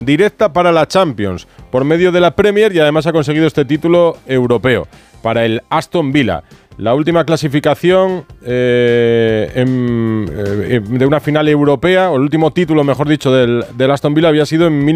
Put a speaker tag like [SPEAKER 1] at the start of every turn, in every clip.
[SPEAKER 1] directa para la Champions por medio de la Premier y además ha conseguido este título europeo para el Aston Villa. La última clasificación de una final europea, o el último título, mejor dicho, del Aston Villa había sido en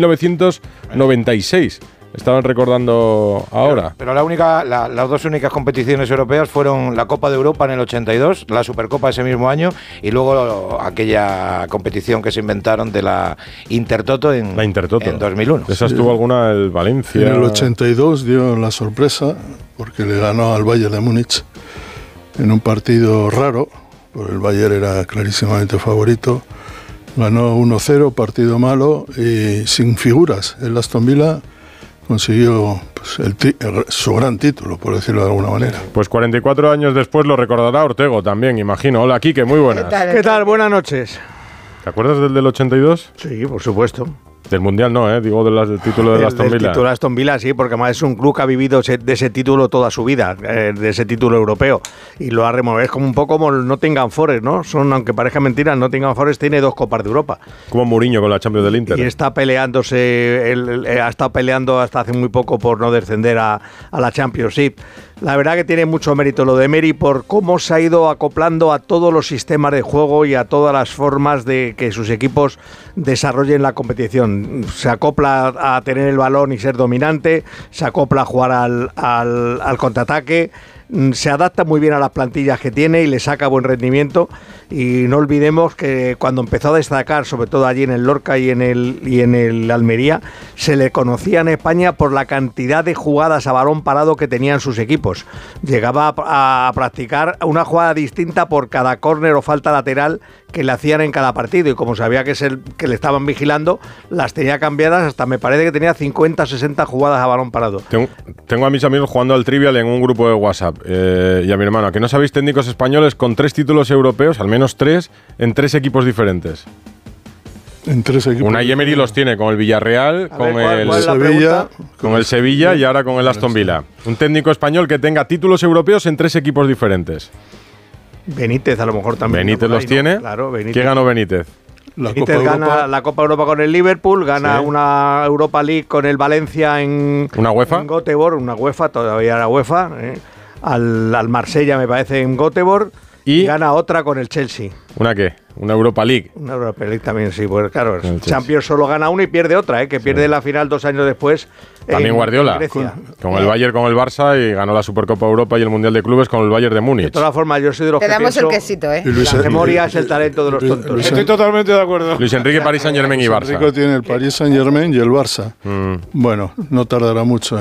[SPEAKER 1] 1996. Estaban recordando ahora.
[SPEAKER 2] Pero las dos únicas competiciones europeas fueron la Copa de Europa en el 82, la Supercopa ese mismo año y luego aquella competición que se inventaron de la Intertoto en 2001.
[SPEAKER 1] ¿Esa estuvo alguna el Valencia?
[SPEAKER 3] En el 82 dio la sorpresa porque le ganó al Bayern de Múnich en un partido raro, porque el Bayern era clarísimamente favorito. Ganó 1-0, partido malo y sin figuras. El Aston Villa consiguió su gran título, por decirlo de alguna manera.
[SPEAKER 1] Pues 44 años después lo recordará Ortego también, imagino. Hola, Quique, muy buenas.
[SPEAKER 4] ¿Qué tal? Buenas noches.
[SPEAKER 1] ¿Te acuerdas del 82?
[SPEAKER 4] Sí, por supuesto.
[SPEAKER 1] Del Mundial no, digo del título del Aston Villa.
[SPEAKER 4] Del título de Aston Villa, sí, porque además es un club que ha vivido de ese título toda su vida, de ese título europeo. Y lo ha removido. Es como un poco como el Nottingham Forest, ¿no? Aunque parezca mentira, el Nottingham Forest tiene 2 Copas de Europa.
[SPEAKER 1] Como Mourinho con la Champions del Inter.
[SPEAKER 4] Y está peleándose, ha estado peleando hasta hace muy poco por no descender a la Championship. La verdad que tiene mucho mérito lo de Emery por cómo se ha ido acoplando a todos los sistemas de juego y a todas las formas de que sus equipos desarrollen la competición. Se acopla a tener el balón y ser dominante, se acopla a jugar al contraataque, se adapta muy bien a las plantillas que tiene y le saca buen rendimiento. Y no olvidemos que cuando empezó a destacar, sobre todo allí en el Lorca y en el Almería, se le conocía en España por la cantidad de jugadas a balón parado que tenían sus equipos. Llegaba a practicar una jugada distinta por cada córner o falta lateral que le hacían en cada partido, y como sabía que le estaban vigilando, las tenía cambiadas hasta, me parece que tenía 50 60 jugadas a balón parado.
[SPEAKER 1] Tengo a mis amigos jugando al Trivial en un grupo de WhatsApp, y a mi hermano, ¿que no sabéis técnicos españoles con 3 títulos europeos, al menos 3, en 3 equipos diferentes?
[SPEAKER 3] En 3 equipos.
[SPEAKER 1] Unai Emery los tiene con el Villarreal, con el Sevilla y ahora con el Aston Villa. Un técnico español que tenga títulos europeos en 3 equipos diferentes.
[SPEAKER 4] Benítez a lo mejor también.
[SPEAKER 1] Benítez los tiene.
[SPEAKER 4] Claro, Benítez.
[SPEAKER 1] ¿Qué ganó Benítez?
[SPEAKER 4] Benítez gana la Copa Europa con el Liverpool, gana una Europa League con el Valencia en
[SPEAKER 1] ¿una UEFA?
[SPEAKER 4] En Göteborg, una UEFA, todavía era UEFA, al Marsella me parece en Göteborg, y gana otra con el Chelsea.
[SPEAKER 1] ¿Una qué? ¿Una Europa League?
[SPEAKER 4] Una Europa League también, sí, pues claro, el Champions solo gana una y pierde otra, que pierde la final 2 años después.
[SPEAKER 1] También Guardiola, con el Bayern, con el Barça, y ganó la Supercopa Europa y el Mundial de Clubes con el Bayern de Múnich.
[SPEAKER 4] De todas formas, yo soy de los que
[SPEAKER 5] damos
[SPEAKER 4] pienso,
[SPEAKER 5] el quesito,
[SPEAKER 4] la memoria es el talento de los tontos.
[SPEAKER 2] Estoy totalmente de acuerdo.
[SPEAKER 1] Luis Enrique, Paris Saint-Germain y Barça.
[SPEAKER 3] Enrique tiene el Paris Saint-Germain y el Barça. Bueno, no tardará mucho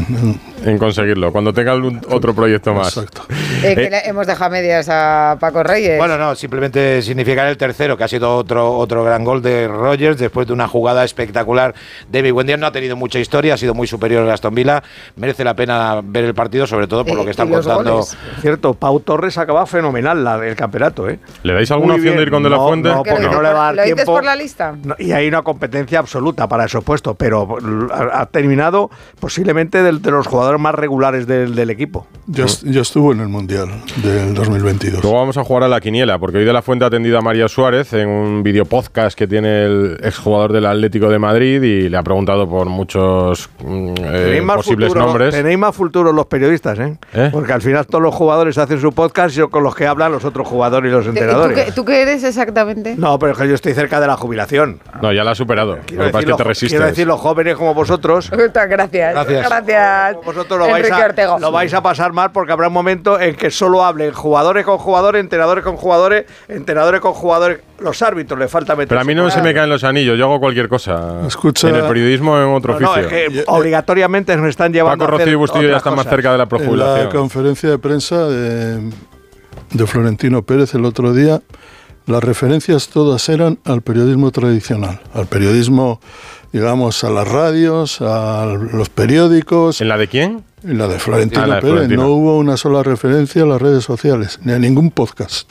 [SPEAKER 3] en
[SPEAKER 1] conseguirlo, cuando tenga otro proyecto más.
[SPEAKER 3] Exacto.
[SPEAKER 5] Que hemos dejado medias a Paco Reyes.
[SPEAKER 2] Bueno, no, simplemente significar el tercero, que ha sido otro gran gol de Rodgers después de una jugada espectacular. David Buendia no ha tenido mucha historia, ha sido muy superior al Aston Villa. Merece la pena ver el partido, sobre todo por lo que están contando.
[SPEAKER 4] Cierto, Pau Torres acaba fenomenal el campeonato.
[SPEAKER 1] ¿Le dais alguna opción de ir con De La Fuente?
[SPEAKER 4] No, porque no le va a dar
[SPEAKER 5] tiempo. ¿Lo dices por la lista?
[SPEAKER 4] No, y hay una competencia absoluta para esos puestos, pero ha terminado posiblemente de los jugadores más regulares del equipo.
[SPEAKER 3] Ya estuvo en el Mundial del 2022.
[SPEAKER 1] Luego vamos a jugar a la quiniela, porque hoy De La Fuente ha atendido a María Suárez en un video podcast que tiene el exjugador del Atlético de Madrid y le ha preguntado por muchos posibles nombres.
[SPEAKER 4] Tenéis más futuro los periodistas, porque al final todos los jugadores hacen su podcast y con los que hablan los otros jugadores y los entrenadores.
[SPEAKER 5] ¿Tú qué eres exactamente?
[SPEAKER 4] No, pero es que yo estoy cerca de la jubilación.
[SPEAKER 1] No, ya la has superado. Lo que pasa es que te resistes.
[SPEAKER 4] Quiero decir, los jóvenes como vosotros.
[SPEAKER 5] Gracias.
[SPEAKER 4] Vosotros lo vais a pasar mal, porque habrá un momento en que solo hablen jugadores con jugadores, entrenadores con jugadores, entrenadores con jugadores. Los árbitros le falta meter.
[SPEAKER 1] Pero a mí no se me caen los anillos, yo hago cualquier cosa.
[SPEAKER 3] Escucha,
[SPEAKER 1] en el periodismo, en otro oficio.
[SPEAKER 4] No, es que obligatoriamente nos están llevando
[SPEAKER 1] Paco Rocío y Bustillo ya están más cerca de la prejubilación.
[SPEAKER 3] En la conferencia de prensa de Florentino Pérez el otro día, las referencias todas eran al periodismo tradicional, al periodismo, digamos, a las radios, a los periódicos.
[SPEAKER 1] ¿En la de quién?
[SPEAKER 3] En la de Florentino Pérez. No hubo una sola referencia a las redes sociales, ni a ningún podcast.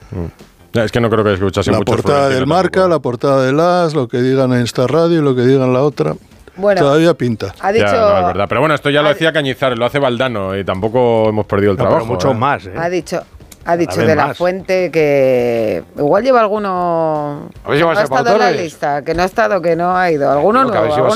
[SPEAKER 1] Es que no creo que escuchase mucho.
[SPEAKER 3] La portada del Marca, tampoco. La portada del As, lo que digan en esta radio y lo que digan la otra.
[SPEAKER 5] Bueno,
[SPEAKER 3] todavía pinta.
[SPEAKER 5] Ha dicho,
[SPEAKER 1] no, es verdad. Pero bueno, esto ya lo decía Cañizares, lo hace Valdano y tampoco hemos perdido el trabajo.
[SPEAKER 4] Pero mucho más.
[SPEAKER 5] Ha dicho, Ha dicho
[SPEAKER 4] vez
[SPEAKER 5] de la
[SPEAKER 4] más.
[SPEAKER 5] Fuente que igual lleva alguno
[SPEAKER 2] A ver si va a
[SPEAKER 5] que no ha
[SPEAKER 2] ser Pau
[SPEAKER 5] estado en la
[SPEAKER 2] Torres.
[SPEAKER 5] lista, que no ha estado, que no ha ido. Alguno
[SPEAKER 2] Creo que a ver
[SPEAKER 5] nuevo,
[SPEAKER 2] si va a